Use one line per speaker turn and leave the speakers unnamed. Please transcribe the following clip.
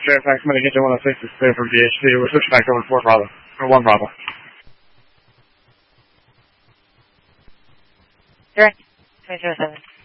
Fairfax, I'm going to get you 106 is clear from VHC. We're switching back over to 4 Bravo. Or 1 Bravo.
Direct. 2007.